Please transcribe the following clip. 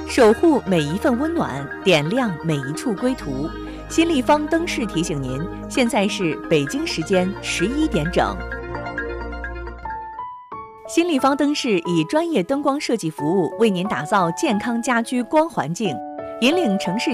守护每一份温暖，点亮每一处归途。新立方灯饰提醒您，现在是北京时间11点整。新立方灯饰以专业灯光设计服务，为您打造健康家居光环境，引领城市